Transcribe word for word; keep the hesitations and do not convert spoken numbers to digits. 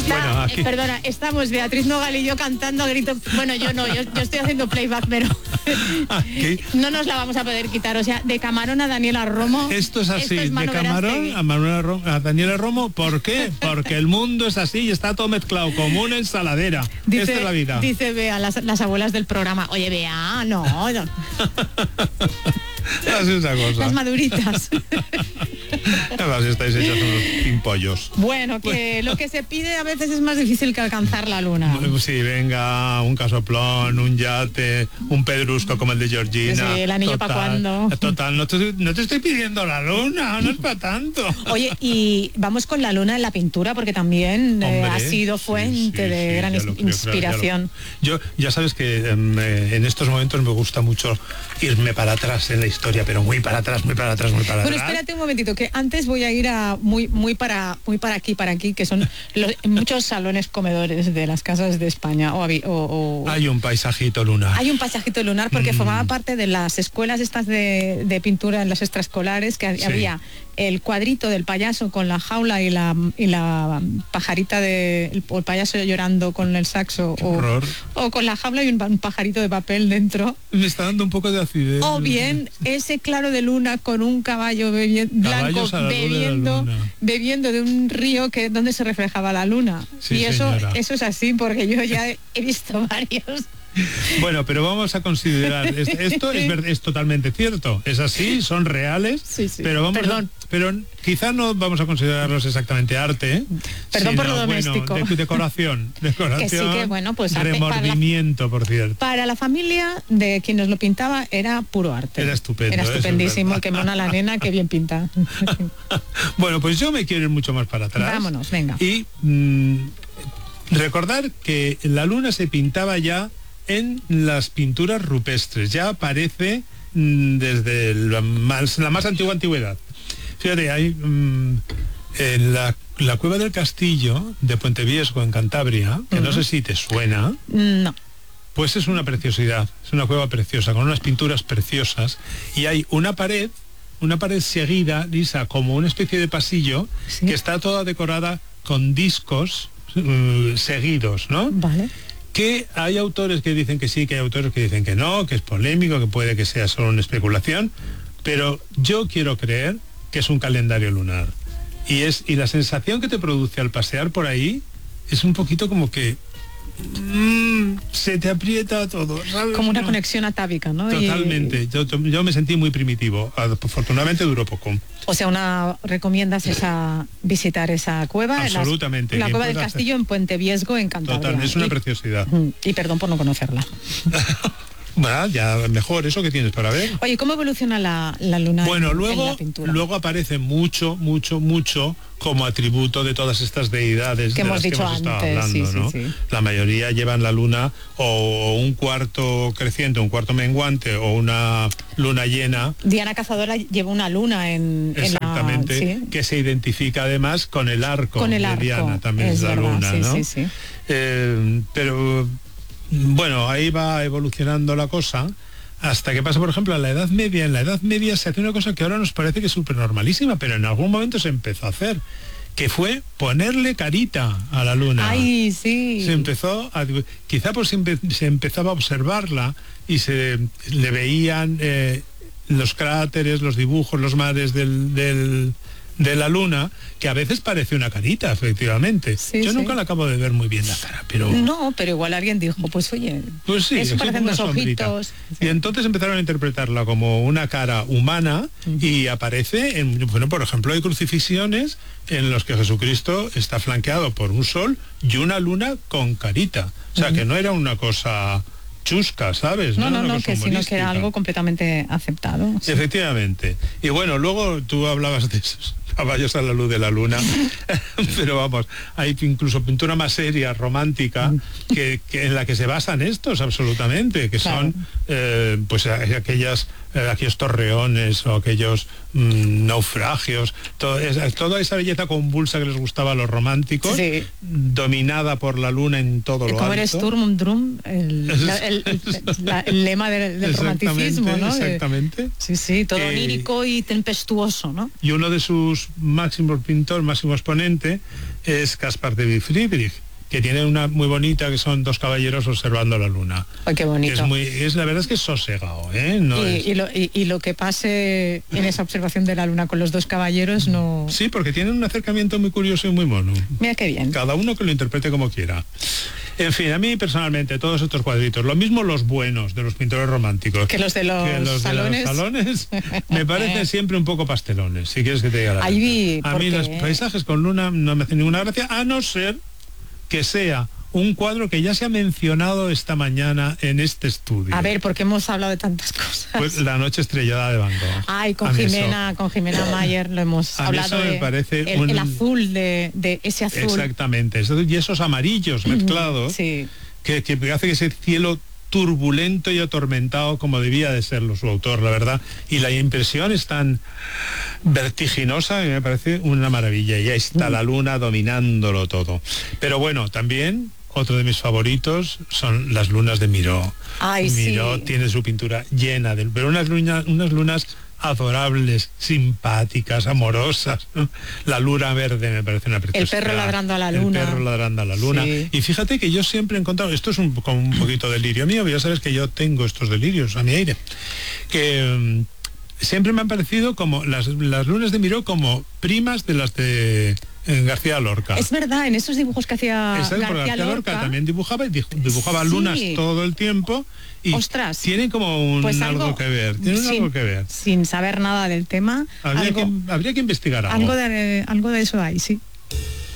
Está, bueno, aquí... eh, perdona, estamos Beatriz Nogal y yo cantando a gritos. Bueno, yo no, yo, yo estoy haciendo playback, pero no nos la vamos a poder quitar. O sea, de Camarón a Daniela Romo. Esto es así, esto es de Camarón a, Manuela Romo, a Daniela Romo. ¿Por qué? Porque el mundo es así y está todo mezclado, como una ensaladera. Dice, Esta es la vida. Dice Bea, las, las abuelas del programa. Oye, Bea, no. no. Así es la cosa. Las maduritas. Además estáis hechos unos pimpollos. Bueno, que lo que se pide a veces es más difícil que alcanzar la luna. Sí, venga, un casoplón, un yate, un pedrusco como el de Georgina. Sí, el anillo para cuándo. Total, no te, no te estoy pidiendo la luna, no es para tanto. Oye, y vamos con la luna en la pintura, porque también Hombre, eh, ha sido fuente sí, sí, de sí, gran ya lo creo, inspiración. Claro, ya, lo, yo, ya sabes que um, eh, en estos momentos me gusta mucho irme para atrás en la historia, pero muy para atrás, muy para atrás, muy para bueno, atrás. Bueno, espérate un momentito, que antes voy a ir a muy muy para muy para aquí, para aquí, que son los, muchos salones comedores de las casas de España. O, o, o hay un paisajito lunar. Hay un paisajito lunar porque mm. formaba parte de las escuelas estas de, de pintura en las extraescolares, que sí. había el cuadrito del payaso con la jaula y la y la pajarita de el, el payaso llorando con el saxo o, o con la jaula y un, un pajarito de papel dentro. Me está dando un poco de acidez. O bien ese claro de luna con un caballo bebi- blanco bebiendo de bebiendo de un río que donde se reflejaba la luna. Sí, y eso señora. eso es así porque yo ya he visto varios. Bueno, pero vamos a considerar esto es, es totalmente cierto, es así, son reales, sí, sí. pero vamos, Perdón. A, pero quizá no vamos a considerarlos exactamente arte, ¿eh? Perdón sino, por lo doméstico. Bueno, de, decoración, decoración, que sí, que bueno, pues remordimiento, para la, por cierto. Para la familia de quienes lo pintaba era puro arte. Era estupendo. Era estupendísimo, que mona la nena, que bien pinta. Bueno, pues yo me quiero ir mucho más para atrás. Vámonos, venga. Y mmm, recordar que la luna se pintaba ya en las pinturas rupestres, ya aparece mmm, desde la más, la más antigua antigüedad. Fíjate, hay mmm, en la, la cueva del castillo de Puente Viesgo en Cantabria, que uh-huh. no sé si te suena. No. Pues es una preciosidad, es una cueva preciosa, con unas pinturas preciosas, y hay una pared, una pared seguida, lisa, como una especie de pasillo, ¿sí? que está toda decorada con discos uh, seguidos, ¿no? Vale. Que hay autores que dicen que sí, que hay autores que dicen que no, que es polémico, que puede que sea solo una especulación, pero yo quiero creer que es un calendario lunar. Y es y la sensación que te produce al pasear por ahí es un poquito como que mmm, se te aprieta todo, ¿sabes? Como una no. conexión atávica, ¿no? Totalmente. Y... Yo, yo me sentí muy primitivo. Afortunadamente duró poco. O sea, una recomiendas esa visitar esa cueva. Absolutamente. Las, la cueva del castillo en Puente Viesgo, en Cantabria. Total, es una y, preciosidad. Y perdón por no conocerla. Bueno, ya mejor, eso que tienes para ver. Oye, ¿cómo evoluciona la, la luna bueno, en, luego, en la pintura? Luego aparece mucho, mucho, mucho como atributo de todas estas deidades que de hemos las dicho que hemos antes, estado hablando, sí, ¿no? sí, sí. La mayoría llevan la luna o un cuarto creciente, un cuarto menguante o una luna llena. Diana Cazadora lleva una luna en, exactamente, en la, ¿sí? que se identifica además con el arco, con el de arco. Diana, también es, es la verdad, luna, sí, ¿no? Sí, sí. Eh, pero bueno, ahí va evolucionando la cosa. Hasta que pasa, por ejemplo, a la Edad Media. En la Edad Media se hace una cosa que ahora nos parece que es súper normalísima, pero en algún momento se empezó a hacer, que fue ponerle carita a la luna. ¡Ay, sí! Se empezó a... Quizá pues se empezaba a observarla y se le veían eh, los cráteres, los dibujos, los mares del... del de la luna, que a veces parece una carita, efectivamente. Sí, Yo sí. nunca le acabo de ver muy bien la cara, pero... No, pero igual alguien dijo, pues oye, pues sí, eso parecen dos ojitos. Sí. Y entonces empezaron a interpretarla como una cara humana uh-huh. y aparece, en, bueno, por ejemplo, hay crucifixiones en los que Jesucristo está flanqueado por un sol y una luna con carita. O sea, uh-huh. que no era una cosa... chusca, ¿sabes? No, no, no, no que sino que era algo completamente aceptado. Sí. Efectivamente. Y bueno, luego tú hablabas de esos caballos a la luz de la luna, pero vamos, hay incluso pintura más seria, romántica, que, que en la que se basan estos absolutamente, que claro. son eh, pues aquellas eh, aquellos torreones o aquellos mmm, naufragios, todo, es, toda esa belleza convulsa que les gustaba a los románticos, sí. dominada por la luna en todo lo alto. Como era Sturm und Drang, el, la, el, el, la, el lema del, del romanticismo, ¿no? Exactamente. Sí, sí, todo eh, onírico y tempestuoso, ¿no? Y uno de sus máximos, máximo pintor, máximo exponente es Caspar David Friedrich, que tiene una muy bonita, que son dos caballeros observando la luna. Ay, qué bonito. Es muy, es, la verdad es que es sosegado, ¿eh? No y, es... y, lo, y, y lo que pase en esa observación de la luna con los dos caballeros no... Sí, porque tienen un acercamiento muy curioso y muy mono. Mira qué bien. Cada uno que lo interprete como quiera. En fin, a mí personalmente todos estos cuadritos, lo mismo los buenos de los pintores románticos que los de los, que los salones, de los salones me parecen siempre un poco pastelones, si quieres que te diga la Ahí vi, a porque... mí los paisajes con luna no me hacen ninguna gracia, a no ser que sea un cuadro que ya se ha mencionado esta mañana en este estudio. A ver, porque hemos hablado de tantas cosas. Pues La noche estrellada de Van Gogh. Ay, con Jimena, eso, con Jimena Mayer lo hemos a hablado. Mí eso de me parece el, un... el azul de, de ese azul. Exactamente, y esos amarillos mezclados, sí. que, que hace que ese cielo turbulento y atormentado como debía de serlo su autor, la verdad, y la impresión es tan vertiginosa que me parece una maravilla, y ahí está la luna dominándolo todo. Pero bueno, también otro de mis favoritos son las lunas de Miró. Ay, Miró sí. tiene su pintura llena de, pero unas lunas, unas lunas adorables, simpáticas, amorosas, ¿no? La luna verde me parece una preciosidad. El perro ladrando a la luna. El perro ladrando a la luna. Sí. Y fíjate que yo siempre he encontrado, esto es un, como un poquito delirio mío, ya sabes que yo tengo estos delirios a mi aire, que um, siempre me han parecido como las, las lunas de Miró como primas de las de en García Lorca. Es verdad, en esos dibujos que hacía García, García Lorca, Lorca también dibujaba y dibujaba sí. lunas todo el tiempo y Ostras, tienen como un pues algo, algo que ver, tienen sin, algo que ver. Sin saber nada del tema. Habría, algo, que, habría que investigar algo. Algo de, algo de eso hay, sí.